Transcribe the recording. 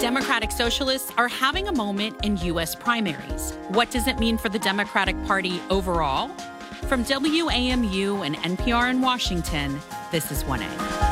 Democratic Socialists are having a moment in U.S. primaries. What does it mean for the Democratic Party overall? From WAMU and NPR in Washington, this is 1A.